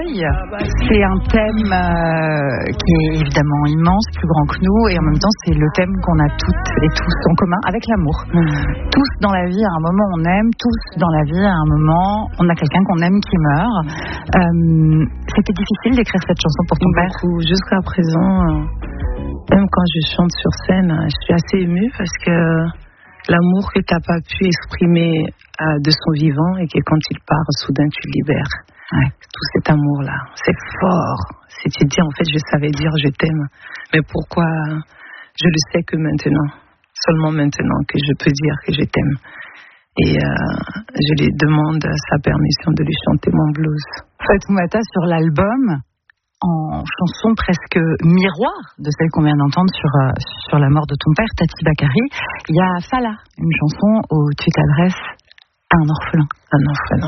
deuil. C'est un thème qui est évidemment immense, plus grand que nous, et en même temps c'est le thème qu'on a toutes et tous en commun avec l'amour. Tous dans la vie, à un moment on aime, tous dans la vie, à un moment on a quelqu'un qu'on aime qui meurt. C'était difficile d'écrire cette chanson pour ton père? Jusqu'à présent, même quand je chante sur scène, je suis assez émue parce que l'amour que tu n'as pas pu exprimer de son vivant et que quand il part, soudain tu le libères. Ouais. Tout cet amour-là, c'est fort. Si tu dis, en fait, je savais dire je t'aime, mais pourquoi je le sais que maintenant, seulement maintenant que je peux dire que je t'aime. Et je lui demande sa permission de lui chanter mon blues. Fatoumata, sur l'album, en chanson presque miroir de celle qu'on vient d'entendre sur la mort de ton père, Tati Bakary, il y a Fala, une chanson où tu t'adresses à un orphelin. Un orphelin.